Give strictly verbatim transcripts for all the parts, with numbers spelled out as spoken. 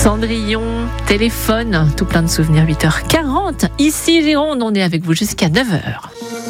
Cendrillon, téléphone, tout plein de souvenirs. Huit heures quarante, ici Gironde, on est avec vous jusqu'à neuf heures.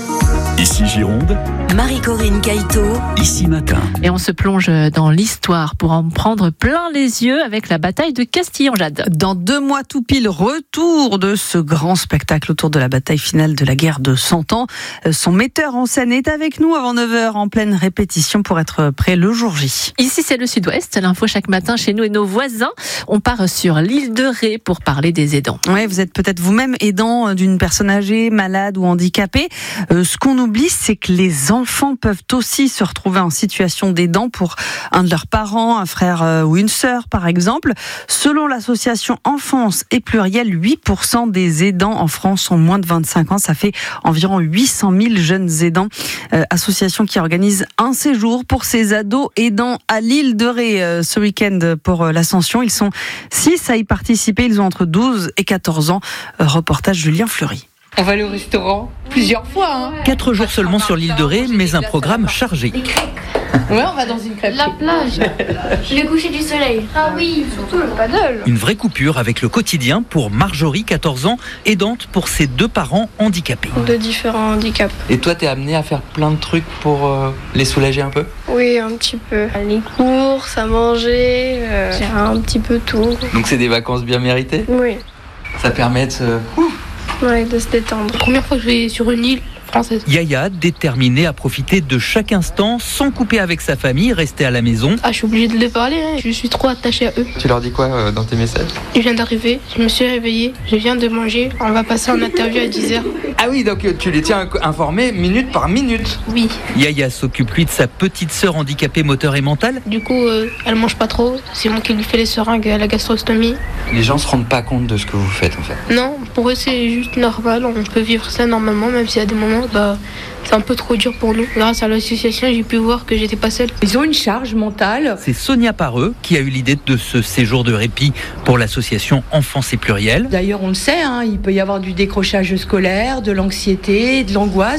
Ici Gironde, Marie-Corinne Caïto, ici matin. Et on se plonge dans l'histoire pour en prendre plein les yeux avec la bataille de Castillon-Jade. Dans deux mois tout pile, retour de ce grand spectacle autour de la bataille finale de la guerre de Cent Ans. Son metteur en scène est avec nous avant neuf heures en pleine répétition pour être prêt le jour J. Ici c'est le Sud-Ouest, l'info chaque matin chez nous et nos voisins. On part sur l'île de Ré pour parler des aidants. Oui, vous êtes peut-être vous-même aidant d'une personne âgée, malade ou handicapée. Euh, ce qu'on oublie, c'est que les enfants peuvent aussi se retrouver en situation d'aidant pour un de leurs parents, un frère euh, ou une sœur par exemple. Selon l'association Enfance et Pluriel, huit pour cent des aidants en France ont moins de vingt-cinq ans. Ça fait environ huit cent mille jeunes aidants. Euh, association qui organise un séjour pour ces ados aidants à l'île de Ré euh, ce week-end pour euh, l'Ascension. Ils sont six à y participer. Ils ont entre douze et quatorze ans. Euh, reportage Julien Fleury. On va aller au restaurant plusieurs fois. Hein. Quatre jours seulement sur l'île de Ré, mais un programme chargé. Ouais, on va dans une crêperie. La plage, le coucher du soleil. Ah oui, surtout le paddle. Une vraie coupure avec le quotidien pour Marjorie, quatorze ans, aidante pour ses deux parents handicapés. De différents handicaps. Et toi, t'es amené à faire plein de trucs pour euh, les soulager un peu ? Oui, un petit peu. Les courses, à manger, euh, j'ai un petit peu tout. Donc c'est des vacances bien méritées ? Oui. Ça permet de se... Ouh. Ouais, de se détendre. Première fois que je vais sur une île française. Yaya, déterminée à profiter de chaque instant sans couper avec sa famille, rester à la maison. Ah, je suis obligée de les parler, hein. Je suis trop attachée à eux. Tu leur dis quoi euh, dans tes messages ? Je viens d'arriver, je me suis réveillée, je viens de manger, on va passer en interview à dix heures. Ah oui, donc tu les tiens informés minute par minute. Oui. Yaya s'occupe lui de sa petite sœur handicapée moteur et mentale. Du coup, euh, elle mange pas trop, c'est moi qui lui fais les seringues à la gastrostomie. Les gens se rendent pas compte de ce que vous faites en fait. Non, pour eux c'est juste normal, on peut vivre ça normalement, même s'il y a des moments, bah, c'est un peu trop dur pour nous. Grâce à l'association, j'ai pu voir que j'étais pas seule. Ils ont une charge mentale. C'est Sonia Pareux qui a eu l'idée de ce séjour de répit pour l'association Enfance et Pluriel. D'ailleurs, on le sait, hein, il peut y avoir du décrochage scolaire, de l'anxiété, de l'angoisse.